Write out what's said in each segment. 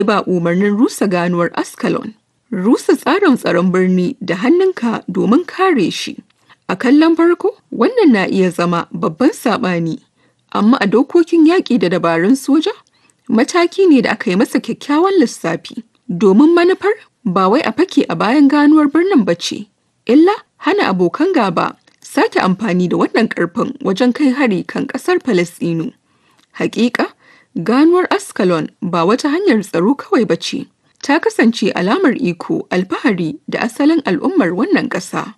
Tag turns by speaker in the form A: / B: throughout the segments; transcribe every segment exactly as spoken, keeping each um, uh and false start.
A: ba umarnin rusa ganuwar Ascalon. Rusa tsarin tsaron birni da hannunka domin kare shi. A kallon farko, wannan na iya zama babban saɓani, amma a dokokin yaƙi da dabarun soja, mataki ne da aka yi masa kyakkyawan lissafi. Domin manufar ba wai a fake a bayan ganuwar birnin ba ce, illa hana abokan gaba sake amfani da wannan ƙarfin wajen kai hari kan ƙasar Falasɗinu. Hakika, ganuwar Ascalon ba wata hanyar tsaro kawai ba ce, ta kasance alamar iko, alfahari da asalin al'ummar wannan ƙasa.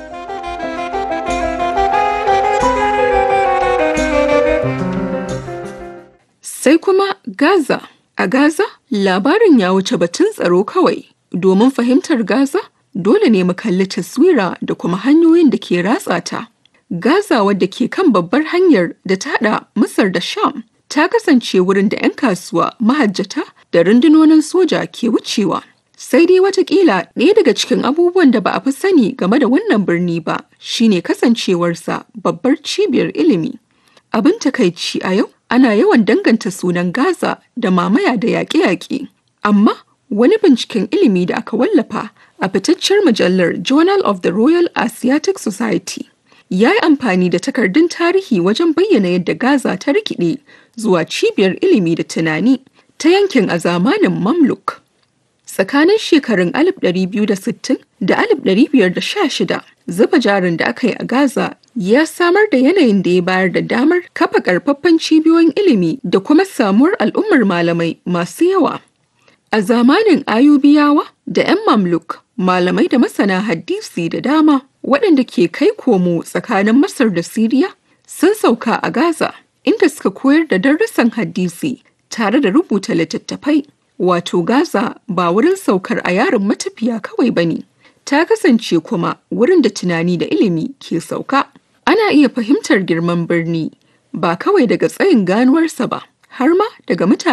A: Sai kuma Gaza. A Gaza, labarin ya wuce batun tsaro kawai. Domin fahimtar Gaza, dole ne mu kalli taswira da kuma hanyoyin da ke ratsa ta. Gaza, wadda ke kan babbar hanyar da ta haɗa Masar da Sham, ta kasance wurin da 'yan kasuwa, mahajjata da rundunonin soja ke wucewa. Sai dai watakila ɗaya daga cikin abubuwan da ba a fi sani game da wannan birni ba shine kasancewarsa babbar cibiyar ilimi. Abin takaici a yau, ana yawan danganta sunan Gaza da mamaya da yaƙe-yaƙe. Amma wani binciken ilimi da aka wallafa a fitaccen mujallar Journal of the Royal Asiatic Society ya yi amfani da takardun tarihi wajen bayyana yadda Gaza ta rikide zuwa cibiyar ilimi da tunani ta yankin a zamanin Mamluk. Tsakanin shekarun alif ɗari biyu da sittin da alif ɗari biyar da sha shida, zuba jarin da aka yi a Gaza ya samar da yanayin da ya bayar da damar kafa ƙarfaffen cibiyoyin ilimi da kuma samuwar al'ummar malamai masu yawa. A zamanin Ayyubiyawa da 'yan Mamluk, malamai da masana hadisi da dama waɗanda ke kai komo tsakanin Masar da Siriya sun sauka a Gaza, inda suka koyar da darussan hadisi tare da rubuta littattafai. Wato Gaza ba wurin saukar a yaron matafiya kawai ba ne, ta kasance kuma wurin da tunani da ilimi ke sauka. Ana iya fahimtar girman birni ba kawai daga tsayin ganuwarsa ba, har ma daga mutane